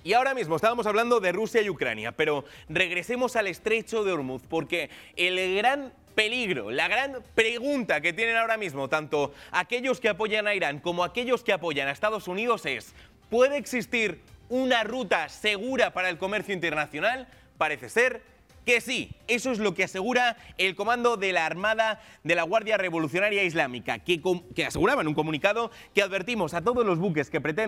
Y ahora mismo estábamos hablando de Rusia y Ucrania, pero regresemos al estrecho de Hormuz, porque el gran peligro, la gran pregunta que tienen ahora mismo tanto aquellos que apoyan a Irán como aquellos que apoyan a Estados Unidos es: ¿puede existir una ruta segura para el comercio internacional? Parece ser que sí. Eso es lo que asegura el comando de la Armada de la Guardia Revolucionaria Islámica, que aseguraba en un comunicado que advertimos a todos los buques que pretenden